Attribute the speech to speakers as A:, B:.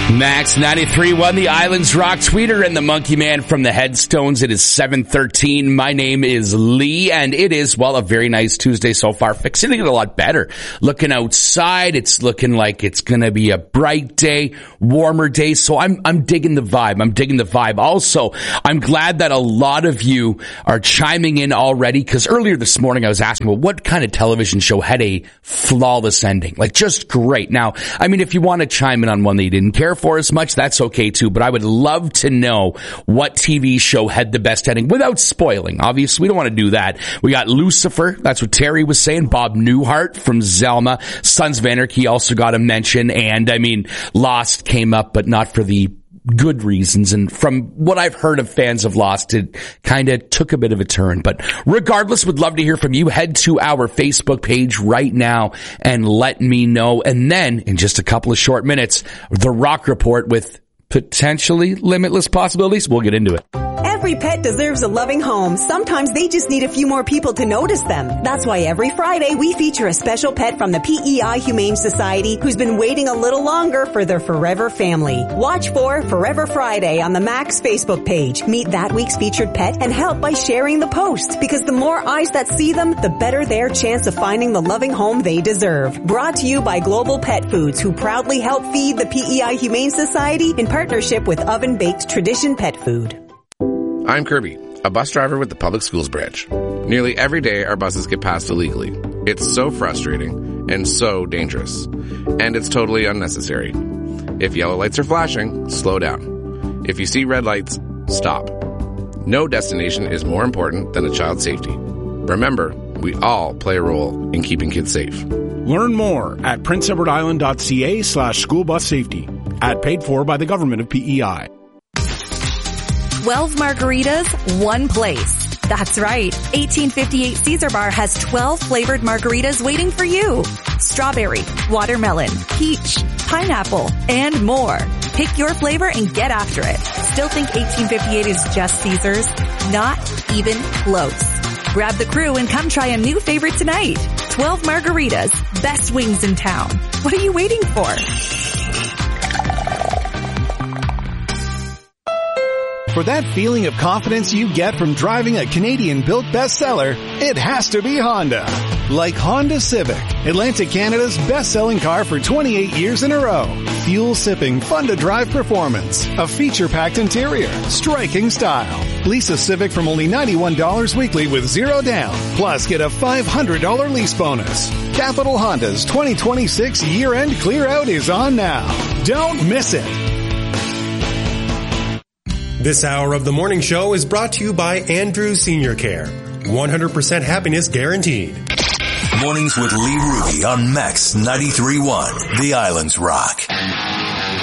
A: Max 93.1, the Islands Rock tweeter and the Monkey Man from the Headstones. It is 7:13. My name is Lee, and it is, well, a very nice Tuesday so far. Fixing to get a lot better. Looking outside, it's looking like it's going to be a bright day, warmer day. So I'm digging the vibe. Also, I'm glad that a lot of you are chiming in already, because earlier this morning I was asking, well, what kind of television show had a flawless ending? Like, just great. Now, I mean, if you want to chime in on one that you didn't care for as much, that's okay too, but I would love to know what TV show had the best ending without spoiling. Obviously, we don't want to do that. We got Lucifer, that's what Terry was saying. Bob Newhart from Zelma. Sons of Anarchy also got a mention, and I mean, Lost came up, but not for the good reasons. And from what I've heard of fans of Lost, it kind of took a bit of a turn. But regardless, would love to hear from you. Head to our Facebook page right now and let me know. And then in just a couple of short minutes, the Rock Report with potentially limitless possibilities. We'll get into it.
B: Every pet deserves a loving home. Sometimes they just need a few more people to notice them. That's why every Friday we feature a special pet from the PEI Humane Society who's been waiting a little longer for their forever family. Watch for Forever Friday on the Max Facebook page. Meet that week's featured pet and help by sharing the post, because the more eyes that see them, the better their chance of finding the loving home they deserve. Brought to you by Global Pet Foods, who proudly help feed the PEI Humane Society in partnership with Oven Baked Tradition Pet Food.
C: I'm Kirby, a bus driver with the Public Schools branch. Nearly every day our buses get passed illegally. It's so frustrating and so dangerous. And it's totally unnecessary. If yellow lights are flashing, slow down. If you see red lights, stop. No destination is more important than a child's safety. Remember, we all play a role in keeping kids safe.
D: Learn more at princeedwardisland.ca/schoolbussafety. Ad paid for by the government of PEI.
E: 12 margaritas, one place. That's right. 1858 Caesar Bar has 12 flavored margaritas waiting for you. Strawberry, watermelon, peach, pineapple, and more. Pick your flavor and get after it. Still think 1858 is just Caesar's? Not even close. Grab the crew and come try a new favorite tonight. 12 margaritas, best wings in town. What are you waiting for?
F: For that feeling of confidence you get from driving a Canadian-built bestseller, it has to be Honda. Like Honda Civic, Atlantic Canada's best-selling car for 28 years in a row. Fuel-sipping, fun-to-drive performance, a feature-packed interior, striking style. Lease a Civic from only $91 weekly with zero down. Plus, get a $500 lease bonus. Capital Honda's 2026 year-end clear-out is on now. Don't miss it.
G: This hour of the morning show is brought to you by Andrew Senior Care. 100% happiness guaranteed.
H: Mornings with Lee Ruby on Max 93.1, the Islands Rock.